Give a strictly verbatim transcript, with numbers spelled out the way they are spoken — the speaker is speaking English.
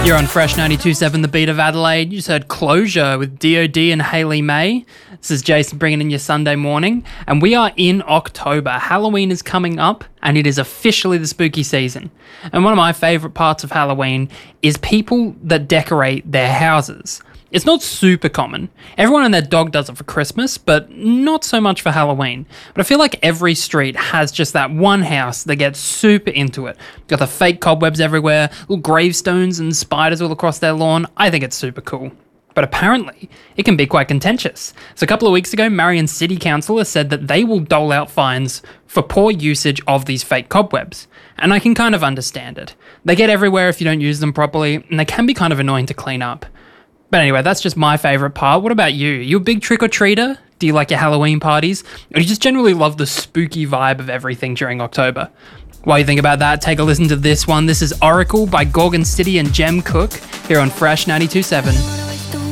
You're on Fresh ninety-two point seven, The Beat of Adelaide. You just heard Closure with D O D and Hayley May. This is Jason bringing in your Sunday morning, and we are in October. Halloween is coming up, and it is officially the spooky season. And one of my favourite parts of Halloween is people that decorate their houses. It's not super common. Everyone and their dog does it for Christmas, but not so much for Halloween. But I feel like every street has just that one house that gets super into it. Got the fake cobwebs everywhere, little gravestones and spiders all across their lawn. I think it's super cool. But apparently, it can be quite contentious. So a couple of weeks ago, Marion City Council has said that they will dole out fines for poor usage of these fake cobwebs. And I can kind of understand it. They get everywhere if you don't use them properly, and they can be kind of annoying to clean up. But anyway, that's just my favourite part. What about you? You a big trick-or-treater? Do you like your Halloween parties? Or do you just generally love the spooky vibe of everything during October? While you think about that, take a listen to this one. This is Oracle by Gorgon City and Jem Cook here on Fresh ninety-two point seven.